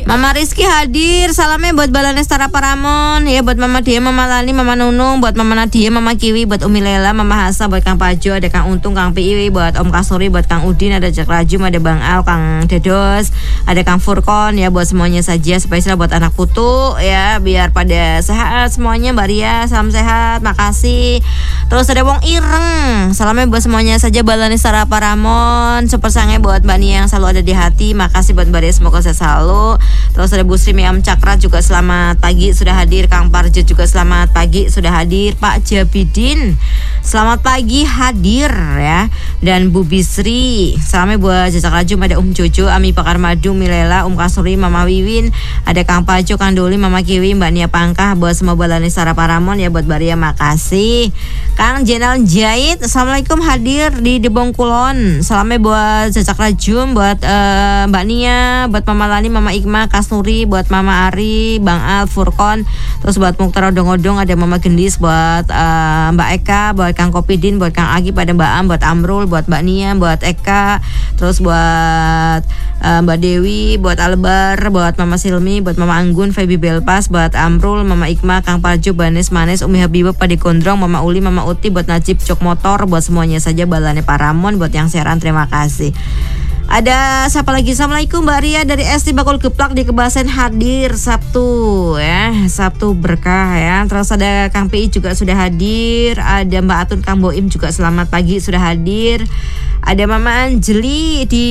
Mama Rizky hadir. Salamnya buat Balanestara Paramon, ya buat Mama Dia, Mama Lani, Mama Nunung, buat Mama Nadia, Mama Kiwi, buat Umi Lela, Mama Hasa, buat Kang Pajo, ada Kang Untung, Kang Piwi, buat Om Kasuri, buat Kang Udin, ada Jack Rajum, ada Bang Al, Kang Dedos, ada Kang Furkon, ya buat semuanya saja, spesial buat anak putu, ya biar pada sehat semuanya. Mbak Ria, salam sehat, makasih. Terus ada Wong Ireng, salamnya buat semuanya saja Balanestara Paramon, super sange buat Mbak Nia yang selalu ada di hati, makasih buat Mbak Ria, semoga sehat selalu. Terus ada Bu Sri Miam Cakra juga selamat pagi sudah hadir. Kang Parjo juga selamat pagi sudah hadir. Pak Jabidin selamat pagi hadir ya. Dan Bu Bisri salamnya buat Jajak Rajum, ada Jojo, Ami Pakar Madu, Milela, Kasuri, Mama Wiwin, ada Kang Pajo, Kang Doli, Mama Kiwi, Mbak Nia Pangkah, buat semua Balanestara Paramon, ya buat Baria makasih. Kang Jenal Jahit assalamualaikum hadir di Debong Kulon, salamnya buat Jajak Rajum, buat Mbak Nia, buat Mama Lani, Mama Ikma, Kasnuri, buat Mama Ari, Bang Al, Furkon, terus buat Mukhtar Odong-Odong, ada Mama Gendis, buat Mbak Eka, buat Kang Kopidin, buat Kang Agi, pada Mbak Am, buat Amrul, buat Mbak Nia, buat Eka, terus buat Mbak Dewi, buat Albar, buat Mama Silmi, buat Mama Anggun, Feby Belpas, buat Amrul, Mama Ikma, Kang Parjo, Banes Manes, Umi Habibah, Padi Gondrong, Mama Uli, Mama Uti, buat Najib Cok Motor, buat semuanya saja Balane Paramon, buat yang siaran terima kasih. Ada siapa lagi? Assalamualaikum Mbak Ria dari SD Bakul Geplak di Kebasen hadir Sabtu ya, Sabtu berkah ya. Terus ada Kang PI juga sudah hadir, ada Mbak Atun, Kang Boim juga selamat pagi sudah hadir. Ada Mama Anjeli di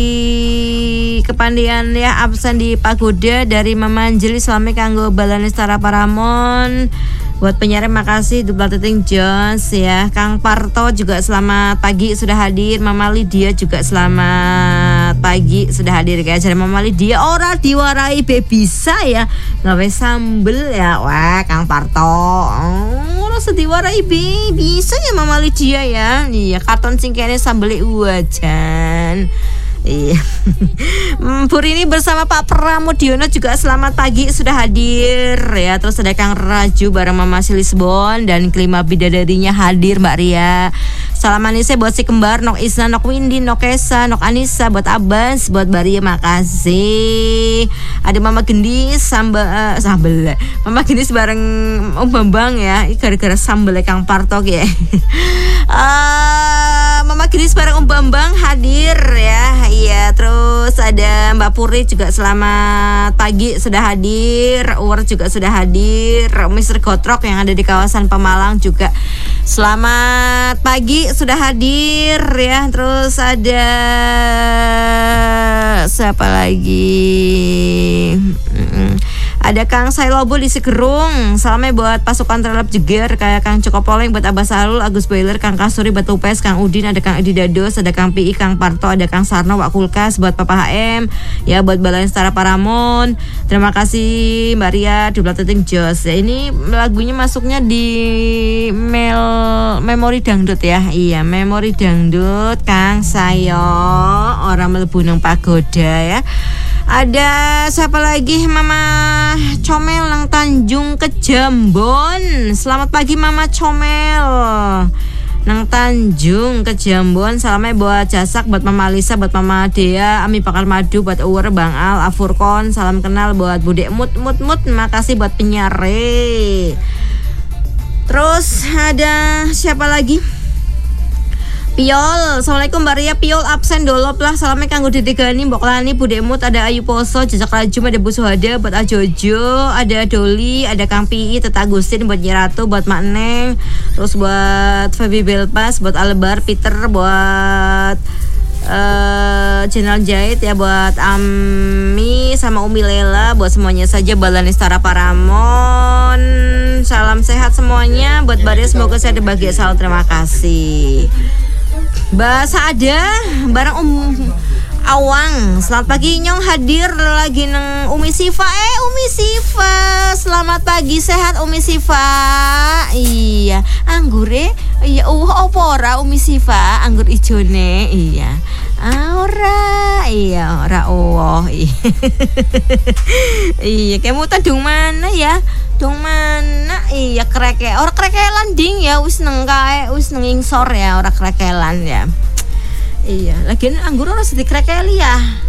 Kepandian ya, absen di Pagoda. Dari Mama Anjeli selamat kanggo Balanestara Paramon. Buat penyiar makasih Dubla Teting Jones ya. Kang Parto juga selamat pagi sudah hadir. Mama Lydia juga selamat pagi sudah hadir guys. Jadi Mama Lydia ora diwarai be bisa ya gawe sambel ya. Wah Kang Parto ora sediwarai be bisa ya Mama Lydia ya. Iya katon sing kene sambele wajan. Iya. Purini bersama Pak Pramudiono juga selamat pagi sudah hadir ya. Terus ada Kang Raju bareng Mama Silisbon dan kelima bidadarinya hadir Mbak Ria. Salam manisnya buat si kembar Nok Isna, Nok Windy, Nok Kesa, Nok Anissa, buat Abbas, buat Baria makasih. Ada Mama Gendis sambel. Mama Gendis bareng Om Bambang ya. Gara-gara sambelnya Kang Partok ya. Mama Gendis bareng Om Bambang hadir ya. Iya, terus ada Mbak Puri juga selamat pagi sudah hadir. Uwer juga sudah hadir. Mr. Gotrok yang ada di kawasan Pemalang juga selamat pagi sudah hadir ya. Terus ada siapa lagi? Ada Kang Sailobo di Sigerung. Salamnya buat pasukan terlap jeger kayak Kang Cokopoleng, buat Abah Salul, Agus Boiler, Kang Kasuri, buat Upes, Kang Udin, ada Kang Edi Dados, ada Kang PI, Kang Parto, ada Kang Sarno, Wak Kulkas, buat Papa HM, ya buat Balanestara Paramon. Terima kasih Mbak Ria, Dubla Teting Jos. Ya, ini lagunya masuknya di Memori Dangdut ya. Iya, Memori Dangdut Kang Sayo, orang mlebu nang pagoda ya. Ada siapa lagi? Mama Comel nang Tanjung Kejambon. Selamat pagi Mama Comel nang Tanjung Kejambon. Salamnya buat Jasak, buat Mama Alisa, buat Mama Dea, Ami Pakar Madu, buat Uwer, Bang Al, Afurkon. Salam kenal buat Budek Mut. Makasih buat penyiare. Terus ada siapa lagi? Piol, assalamualaikum Mbak Ria. Piol absen dolop lah. Salamnya kanggo Dede Gani, Mbok Lani, Budek Mut, ada Ayu Poso, Jajak Rajum, ada Bu Suhada, buat Ajojo, ada Doli, ada Kang Pi, Teta Agustin, buat Nyiratu, buat Mak Neng, terus buat Feby Belpas, buat Albar, Peter, buat Jenal Jahit ya, buat Ami sama Umi Lela, buat semuanya saja Balanestara Paramon. Salam sehat semuanya buat Baria, semoga saya bahagia selalu. Terima kasih. Mbak Saada bareng Awang, selamat pagi Nyong, hadir lagi neng Umi Sifa. Umi Sifa, selamat pagi, sehat Umi Sifa. Iya, anggure, iya, apa ora Umi Sifa, anggur ijone, iya. Ora, iya, ora iya. Iya, kamu tadung mana ya? Dong mana? Iya, kreke. Ora krekelan ding ya, wis neng kae, wis neng ingsor ya, ora krekelan ya. Iya, lagian anggur ora sedikrekeli ya.